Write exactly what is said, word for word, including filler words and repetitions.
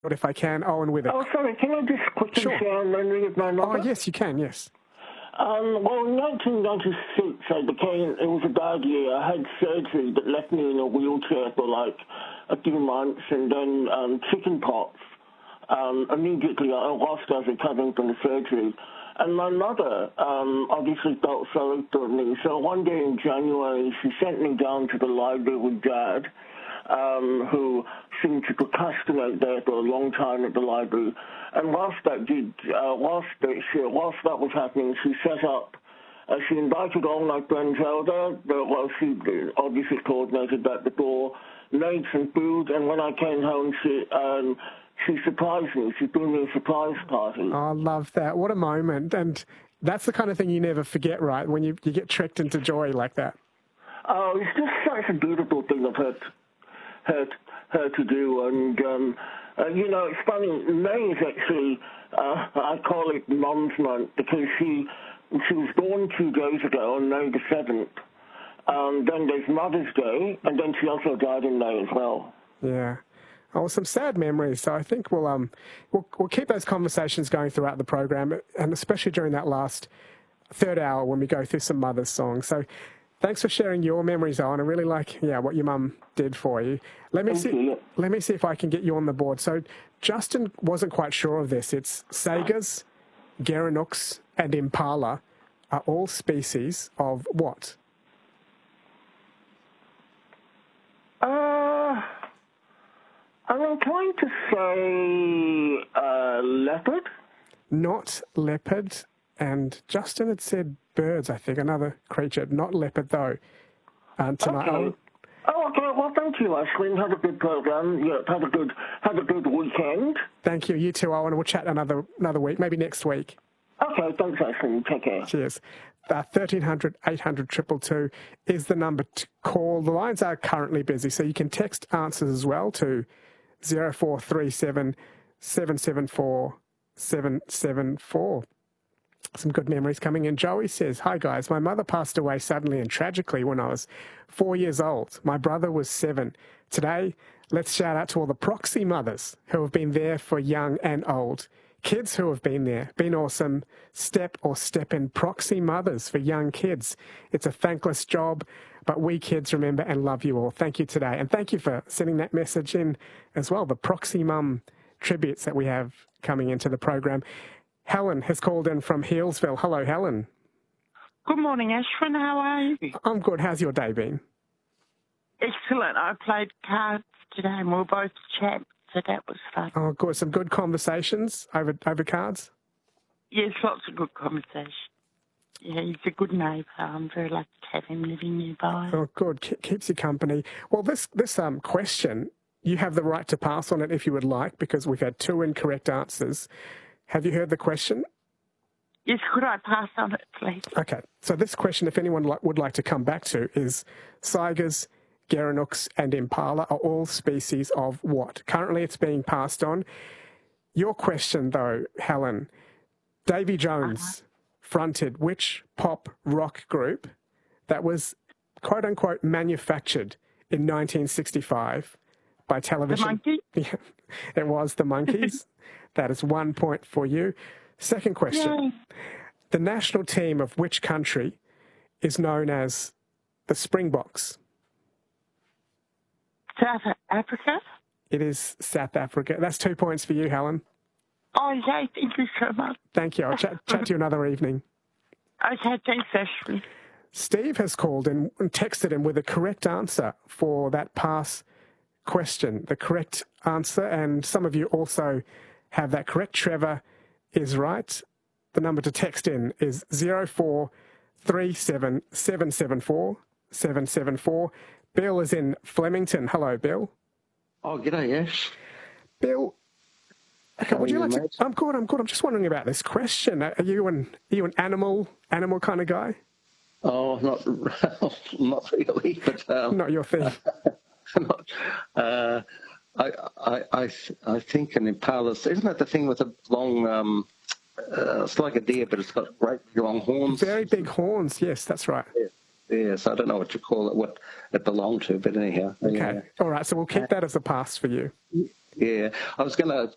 But if I can, Owen with it. Oh, sorry, can I just quickly Sure. share a memory of my mother? Oh, yes, you can, yes. Um, well, in nineteen ninety-six, I became, it was a bad year. I had surgery that left me in a wheelchair for like a few months, and then um, chicken pox. Um, immediately, I whilst I was recovering from the surgery. And my mother um, obviously felt sorry for me. So one day in January, she sent me down to the library with Dad, um, who seemed to procrastinate there for a long time at the library. And whilst that did, uh, whilst, that, she, whilst that was happening, she set up, uh, she invited all my friends over. There, well, she obviously coordinated that before, made some food, and when I came home, she um, she surprised me. She threw me a surprise party. Oh, I love that. What a moment. And that's the kind of thing you never forget, right, when you, you get tricked into joy like that. Oh, it's just such a beautiful thing of her, her, her to do. And, um, uh, you know, it's funny, May is actually, uh, I call it Mom's Month because she, she was born two days ago on May the seventh. Um, then there's Mother's Day, and then she also died in May as well. Yeah. Oh, some sad memories. So I think we'll um we'll, we'll keep those conversations going throughout the program, and especially during that last third hour when we go through some mother's songs. So thanks for sharing your memories, Owen. I really like yeah what your mum did for you. Let me Thank see. you. Let me see if I can get you on the board. So Justin wasn't quite sure of this. It's sagas, gerenux, and impala are all species of what? Uh, I'm inclined to say uh, leopard. Not leopard. And Justin had said birds, I think, another creature. Not leopard, though. Uh, tonight. Okay. Oh, okay. Well, thank you, Ashley. Have a good program. Yeah, have a good, have a good weekend. Thank you. You too, Owen. We'll chat another another week, maybe next week. Okay, thanks, Ashley. Take care. Cheers. Uh, thirteen hundred, eight hundred, two two two is the number to call. The lines are currently busy, so you can text answers as well to zero four three seven, seven seven four, seven seven four. Some good memories coming in. Joey says, hi guys, my mother passed away suddenly and tragically when I was four years old. My brother was seven. Today, let's shout out to all the proxy mothers who have been there for young and old. Kids who have been there, been awesome. Step or step in proxy mothers for young kids. It's a thankless job, but we kids remember and love you all. Thank you today. And thank you for sending that message in as well, the proxy mum tributes that we have coming into the program. Helen has called in from Healesville. Hello, Helen. Good morning, Ashwin. How are you? I'm good. How's your day been? Excellent. I played cards today and we were both champs, so that was fun. Oh, good. Some good conversations over over cards? Yes, lots of good conversation. Yeah, he's a good neighbour. I'm very lucky to have him living nearby. Oh, good. Ke- keeps you company. Well, this, this um question, you have the right to pass on it if you would like, because we've had two incorrect answers. Have you heard the question? Yes, could I pass on it, please? Okay. So this question, if anyone li- would like to come back to, is sagas, gerenux, and impala are all species of what? Currently, it's being passed on. Your question, though, Helen, Davy Jones uh-huh. fronted which pop rock group that was, quote-unquote, manufactured in nineteen sixty-five by television? The Monkees? Yeah, it was the Monkees. That is one point for you. Second question. Yay. The national team of which country is known as the Springboks? South Africa? It is South Africa. That's two points for you, Helen. Oh, yay. Thank you so much. Thank you. I'll chat, chat to you another evening. Okay, thanks, Ashley. Steve has called in and texted in with a correct answer for that pass question, the correct answer, and some of you also have that correct. Trevor is right. The number to text in is zero four three seven, seven seven four, seven seven four. Bill is in Flemington. Hello, Bill. Oh, g'day, Ash. Bill, okay, would you like to... I'm good, I'm good. I'm just wondering about this question. Are you an, are you an animal, animal kind of guy? Oh, not not really, but... Um, not your thing. not, uh, I, I, I, I think an impala, isn't that the thing with a long, um, uh, it's like a deer, but it's got great long horns? Very big horns, yes, that's right. Yeah. Yes, I don't know what you call it, what it belonged to, but anyhow. Okay, yeah. all right, so we'll keep that as a pass for you. Yeah, I was going to